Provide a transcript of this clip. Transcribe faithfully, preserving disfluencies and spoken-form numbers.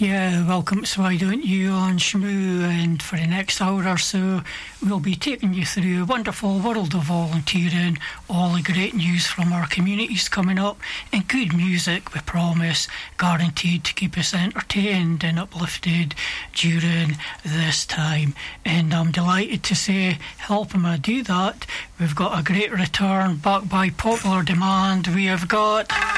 Yeah, welcome to Why Don't You on Shmoo, and for the next hour or so we'll be taking you through a wonderful world of volunteering, all the great news from our communities coming up, and good music, we promise, guaranteed to keep us entertained and uplifted during this time. And I'm delighted to say, helping me do that, we've got a great return back by popular demand. We have got...